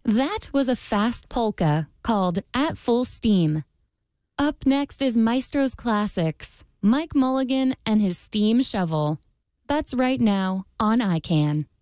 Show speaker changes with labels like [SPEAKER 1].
[SPEAKER 1] That was a fast polka called At Full Steam. Up next is Maestro's Classics, Mike Mulligan and his steam shovel. That's right now on iCan.